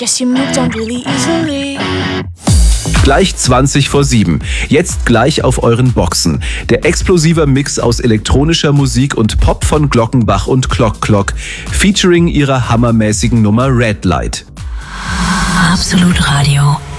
Guess you moved on really easily. Gleich 20 vor 7. Jetzt gleich auf euren Boxen. Der explosive Mix aus elektronischer Musik und Pop von Glockenbach und Clock Clock, featuring ihrer hammermäßigen Nummer Red Light. Absolut Radio